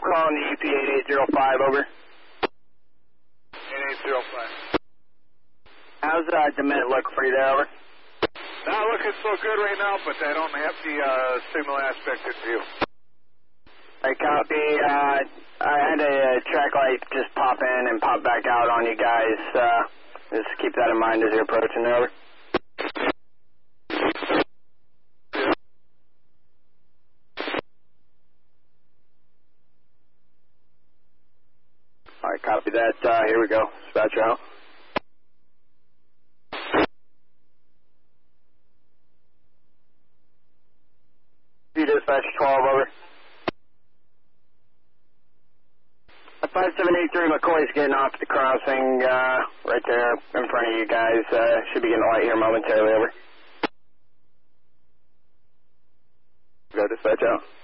calling the UP 8805, over. 8805. How's DeMint look for you there, over? Not looking so good right now, but I don't have the signal aspect in view. I copy. I had a track light just pop in and pop back out on you guys. Just keep that in mind as you're approaching there, over. All right, copy that. Here we go. Dispatcher out. Dispatch 12, over. 5783 McCoy's getting off the crossing right there in front of you guys. Should be getting a light here momentarily, over. Go dispatch out.